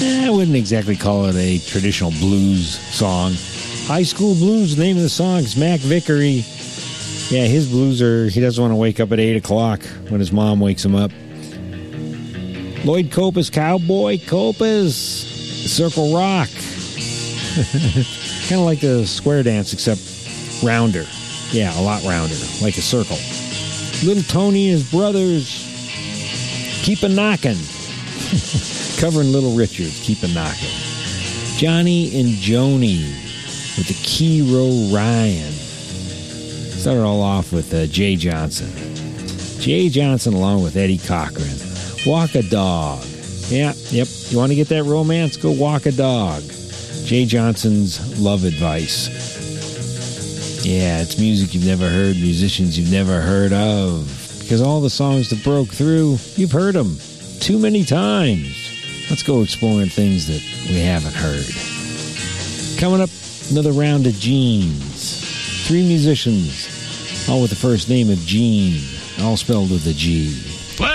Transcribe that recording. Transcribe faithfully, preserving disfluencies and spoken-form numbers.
Eh, I wouldn't exactly call it a traditional blues song. High School Blues, the name of the song is Mac Vickery. Yeah, his blues are, he doesn't want to wake up at eight o'clock when his mom wakes him up. Lloyd Copas, Cowboy Copas, Circle Rock. Kind of like the square dance, except rounder. Yeah, a lot rounder, like a circle. Little Tony and his brothers, Keep a Knockin'. Covering Little Richard, Keep a Knockin'. Johnny and Joni with the Key-Row Ryan. Started all off with uh, Jay Johnson. Jay Johnson along with Eddie Cochran. Walk a Dog. Yeah, yep. You want to get that romance? Go walk a dog. Jay Johnson's Love Advice. Yeah, it's music you've never heard, musicians you've never heard of. Because all the songs that broke through, you've heard them too many times. Let's go exploring things that we haven't heard. Coming up, another round of Genes. Three musicians, all with the first name of Gene, all spelled with a G.